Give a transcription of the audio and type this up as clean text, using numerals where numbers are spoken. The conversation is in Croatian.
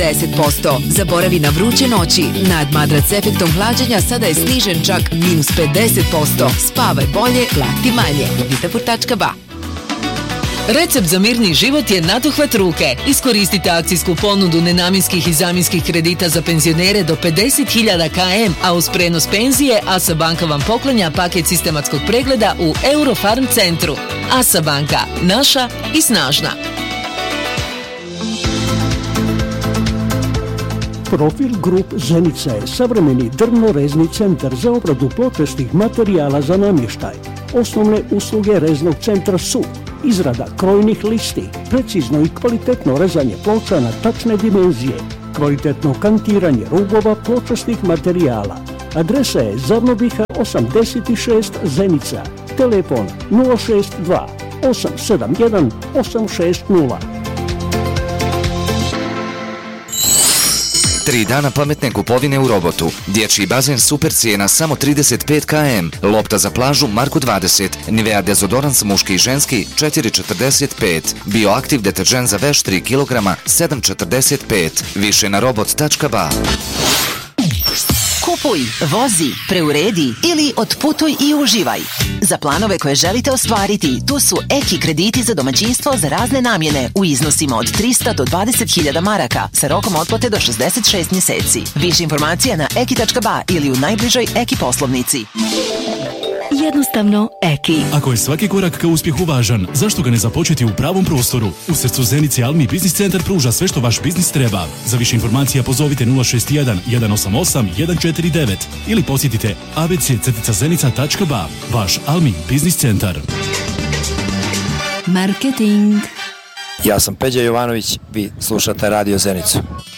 10%. Zaboravi na vruće noći. Nad madrac s efektom hlađenja sada je snižen čak -50%. Spavaj bolje, plati manje. Vitapur.ba. Recept za mirni život je nadohvat ruke. Iskoristite akcijsku ponudu nenamjenskih i zamjenskih kredita za penzionere do 50.000 km, a uz prenos penzije ASA banka vam poklanja paket sistematskog pregleda u Eurofarm centru. ASA banka, naša i snažna. Profil Grup Zenica je savremeni drvno-rezni centar za obradu pločastih materijala za namještaj. Osnovne usluge reznog centra su izrada krojnih listi, precizno i kvalitetno rezanje ploča na tačne dimenzije, kvalitetno kantiranje rubova pločastih materijala. Adresa je Zavnobiha 86 Zenica. Telefon 062 871 860. 3 dana pametne kupovine u Robotu. Dječji bazen super cijena samo 35 km. Lopta za plažu Marko 20. Nivea dezodorans muški i ženski 4,45. Bioaktiv deterđent za veš 3 kg 7,45. Više na robot.ba. Kupuj, vozi, preuredi ili otputuj i uživaj. Za planove koje želite ostvariti, tu su Eki krediti za domaćinstvo za razne namjene u iznosima od 300 do 20.000 maraka sa rokom otplate do 66 mjeseci. Više informacija na eki.ba ili u najbližoj Eki poslovnici. Jednostavno Eki. Ako je svaki korak ka uspjehu važan, zašto ga ne započeti u pravom prostoru? U srcu Zenice Almi Biznis Centar pruža sve što vaš biznis treba. Za više informacija pozovite 061 188 149 ili posjetite abc-zenica.ba. Vaš Almi Biznis Centar. Marketing. Ja sam Peđa Jovanović, vi slušate Radio Zenicu.